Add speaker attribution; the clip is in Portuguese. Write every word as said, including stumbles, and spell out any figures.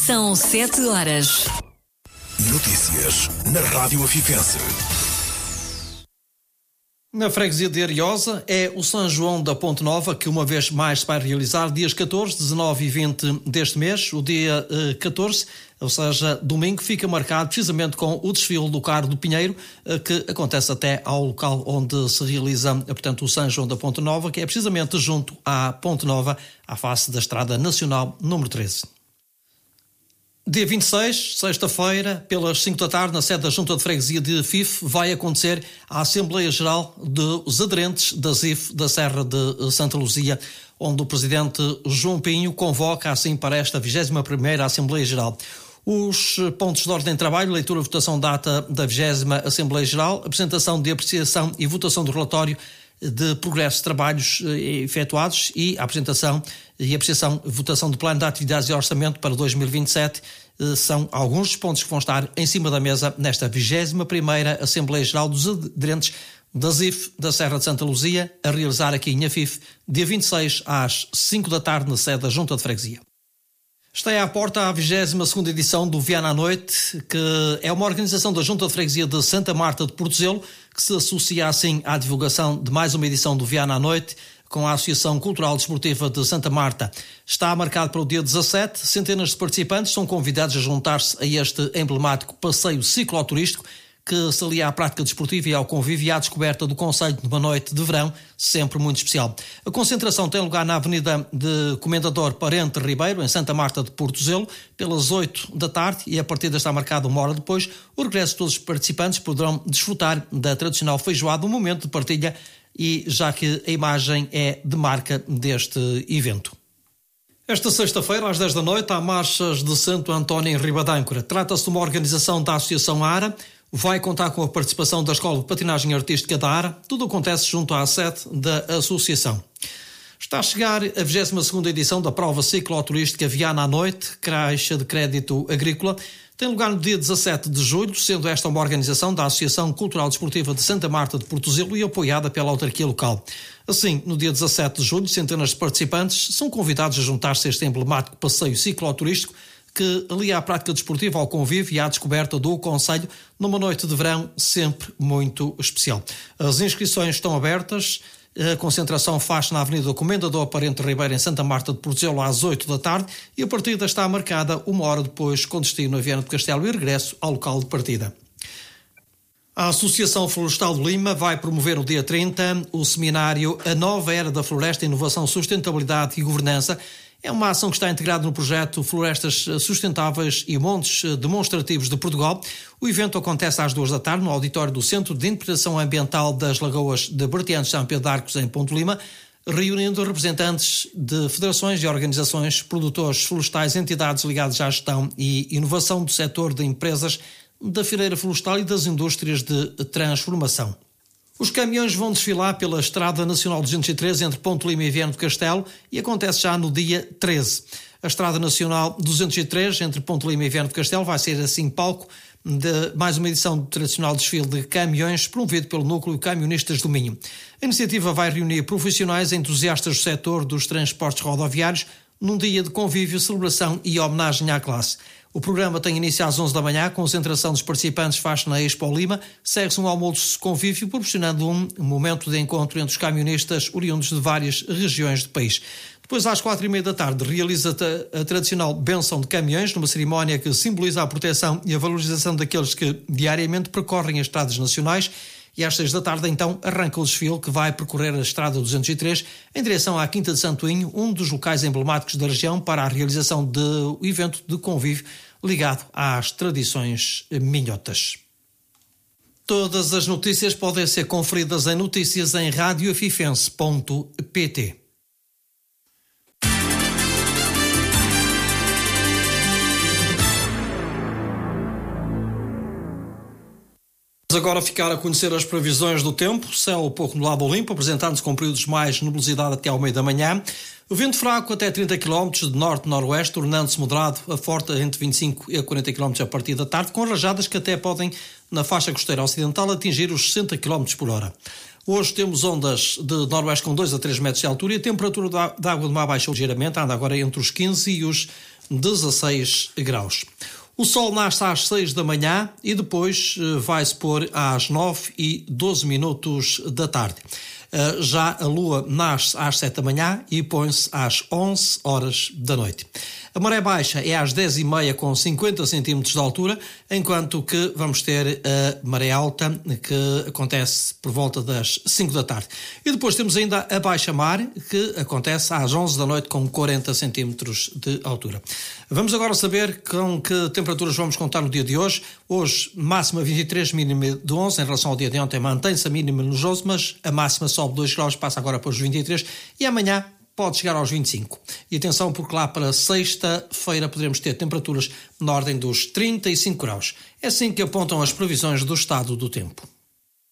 Speaker 1: São sete horas.
Speaker 2: Notícias na Rádio Afifense.
Speaker 3: Na freguesia de Ariosa é o São João da Ponte Nova, que uma vez mais se vai realizar dias catorze, dezanove e vinte deste mês. O dia eh, catorze, ou seja, domingo, fica marcado precisamente com o desfile do Carro do Pinheiro, eh, que acontece até ao local onde se realiza, eh, portanto, o São João da Ponte Nova, que é precisamente junto à Ponte Nova, à face da Estrada Nacional número treze. Dia vinte e seis, sexta-feira, pelas cinco da tarde, na sede da Junta de Freguesia de Fife, vai acontecer a Assembleia Geral dos aderentes da Z I F da Serra de Santa Luzia, onde o Presidente João Pinho convoca assim para esta vigésima primeira Assembleia Geral. Os pontos de ordem de trabalho: leitura, votação, data da vigésima Assembleia Geral, apresentação de apreciação e votação do relatório de progresso de trabalhos efetuados e a apresentação e apreciação e votação do plano de atividades e orçamento para dois mil e vinte e sete são alguns dos pontos que vão estar em cima da mesa nesta vigésima primeira Assembleia Geral dos aderentes da Z I F da Serra de Santa Luzia, a realizar aqui em Afife, dia vinte e seis às cinco da tarde na sede da Junta de Freguesia. Está aí à porta a vigésima segunda edição do Viana à Noite, que é uma organização da Junta de Freguesia de Santa Marta de Portozelo, que se associa assim à divulgação de mais uma edição do Viana à Noite, com a Associação Cultural Desportiva de Santa Marta. Está marcado para o dia dezassete, centenas de participantes são convidados a juntar-se a este emblemático passeio cicloturístico, que se alia à prática desportiva e ao convívio e à descoberta do concelho de uma noite de verão sempre muito especial. A concentração tem lugar na Avenida de Comendador Parente Ribeiro, em Santa Marta de Portozelo, pelas oito da tarde, e a partida está marcada uma hora depois. O regresso de todos os participantes poderão desfrutar da tradicional feijoada, um momento de partilha, e já que a imagem é de marca deste evento. Esta sexta-feira, às dez da noite, há marchas de Santo António em Ribadâncora. Trata-se de uma organização da Associação ARA. Vai contar com a participação da Escola de Patinagem Artística da ARA. Tudo acontece junto à sede da associação. Está a chegar a vigésima segunda edição da prova cicloturística Viana à Noite, Caixa de Crédito Agrícola. Tem lugar no dia dezassete de julho, sendo esta uma organização da Associação Cultural Desportiva de Santa Marta de Portozelo e apoiada pela autarquia local. Assim, no dia dezassete de julho, centenas de participantes são convidados a juntar-se a este emblemático passeio cicloturístico, que alia a prática desportiva ao convívio e à descoberta do concelho numa noite de verão sempre muito especial. As inscrições estão abertas. A concentração faz-se na Avenida do Comendador Parente Ribeiro, em Santa Marta de Portozelo, às oito da tarde, e a partida está marcada uma hora depois, com destino a Viana do Castelo e regresso ao local de partida. A Associação Florestal de Lima vai promover no dia trinta o seminário A Nova Era da Floresta, Inovação, Sustentabilidade e Governança. É uma ação que está integrada no projeto Florestas Sustentáveis e Montes Demonstrativos de Portugal. O evento acontece às duas da tarde no auditório do Centro de Interpretação Ambiental das Lagoas de Bertianos de São Pedro de Arcos, em Ponte Lima, reunindo representantes de federações e organizações, produtores florestais, entidades ligadas à gestão e inovação do setor de empresas da fileira florestal e das indústrias de transformação. Os caminhões vão desfilar pela Estrada Nacional duzentos e treze entre Ponte Lima e Viana do Castelo e acontece já no dia treze. A Estrada Nacional duzentos e treze entre Ponte Lima e Viana do Castelo vai ser assim palco de mais uma edição do tradicional desfile de caminhões promovido pelo Núcleo Camionistas do Minho. A iniciativa vai reunir profissionais e entusiastas do setor dos transportes rodoviários num dia de convívio, celebração e homenagem à classe. O programa tem início às onze da manhã, a concentração dos participantes faz-se na Expo Lima, segue-se um almoço de convívio, proporcionando um momento de encontro entre os camionistas oriundos de várias regiões do país. Depois, às quatro e meia da tarde, realiza-se a tradicional benção de caminhões, numa cerimónia que simboliza a proteção e a valorização daqueles que diariamente percorrem as estradas nacionais. E às seis da tarde, então, arranca o desfile que vai percorrer a Estrada duzentos e treze em direção à Quinta de Santoinho, um dos locais emblemáticos da região, para a realização do evento de convívio ligado às tradições minhotas. Todas as notícias podem ser conferidas em notícias em rádio afifense ponto pt. Vamos agora ficar a conhecer as previsões do tempo. Céu pouco nublado ou limpo, apresentando-se com períodos de mais nebulosidade até ao meio da manhã. O vento fraco até trinta quilómetros de norte-noroeste, tornando-se moderado a forte entre vinte e cinco e quarenta quilómetros a partir da tarde, com rajadas que até podem, na faixa costeira ocidental, atingir os sessenta quilómetros por hora. Hoje temos ondas de noroeste com dois a três metros de altura e a temperatura da água do mar baixou ligeiramente, anda agora entre os quinze e os dezasseis graus. O sol nasce às seis da manhã e depois vai-se pôr às nove e doze minutos da tarde. Já a lua nasce às sete da manhã e põe-se às onze horas da noite. A maré baixa é às dez e meia com cinquenta centímetros de altura, enquanto que vamos ter a maré alta, que acontece por volta das cinco da tarde. E depois temos ainda a baixa mar, que acontece às onze da noite com quarenta centímetros de altura. Vamos agora saber com que temperaturas vamos contar no dia de hoje. Hoje, máxima vinte e três, mínima de onze. Em relação ao dia de ontem, mantém-se a mínima nos onze, mas a máxima sobe dois graus, passa agora para os vinte e três. E amanhã pode chegar aos vinte e cinco. E atenção, porque lá para sexta-feira poderemos ter temperaturas na ordem dos trinta e cinco graus. É assim que apontam as previsões do estado do tempo.